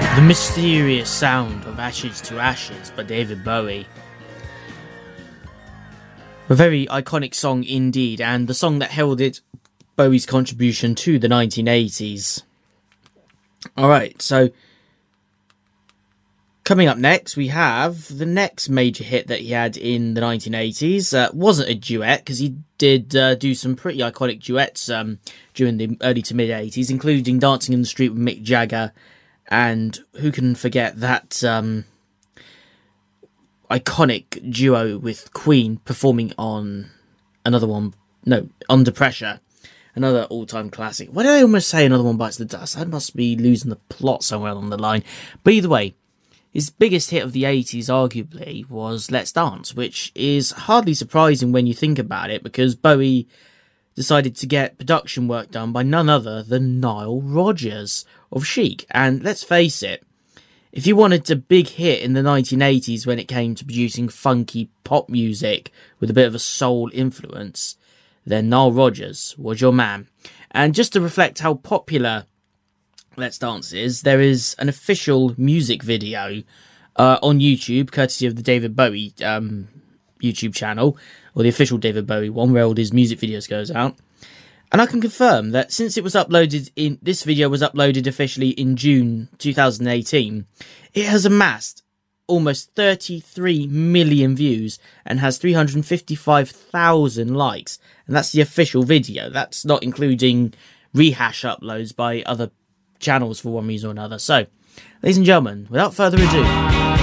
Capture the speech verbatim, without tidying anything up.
The mysterious sound of Ashes to Ashes by David Bowie. A very iconic song indeed, and the song that heralded Bowie's contribution to the nineteen eighties. Alright, so coming up next, we have the next major hit that he had in the nineteen eighties. Uh, wasn't a duet, because he did uh, do some pretty iconic duets um, during the early to mid eighties, including Dancing in the Street with Mick Jagger, and who can forget that um, iconic duo with Queen performing on another one, no, Under Pressure. Another all-time classic. Why did I almost say Another One Bites the Dust? I must be losing the plot somewhere along the line. But either way, his biggest hit of the eighties, arguably, was Let's Dance, which is hardly surprising when you think about it, because Bowie decided to get production work done by none other than Nile Rodgers of Chic. And let's face it, if you wanted a big hit in the nineteen eighties when it came to producing funky pop music with a bit of a soul influence, then Nile Rodgers was your man. And just to reflect how popular Let's Dance is, there is an official music video uh, on YouTube, courtesy of the David Bowie um, YouTube channel, or the official David Bowie one, where all his music videos goes out. And I can confirm that since it was uploaded in, this video was uploaded officially in June two thousand eighteen, it has amassed almost thirty-three million views and has three hundred fifty-five thousand likes. And that's the official video. That's not including rehash uploads by other channels for one reason or another. So, ladies and gentlemen, without further ado,